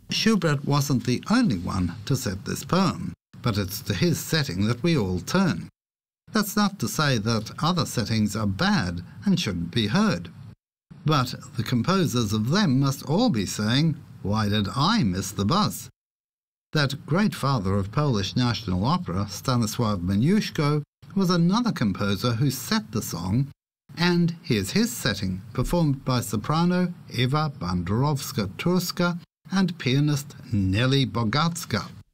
Schubert wasn't the only one to set this poem, but it's to his setting that we all turn. That's not to say that other settings are bad and shouldn't be heard. But the composers of them must all be saying, "Why did I miss the bus?" That great father of Polish national opera, Stanisław Moniuszko, was another composer who set the song, and here's his setting, performed by soprano Ewa Bandurowska-Turska and pianist Nelly Bogacka.